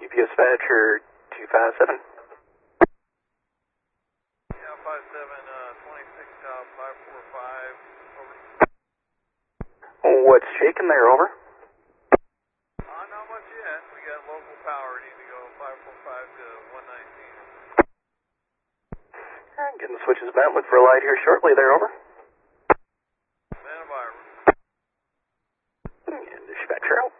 Dispatcher 257. Yeah, 57, 26 top, 545, over. What's shaking there, over? Not much yet. We got local power. Need to go 545 to 119. Alright, getting the switches bent. Look for a light here shortly there, over. Man of Ira. And Dispatcher out.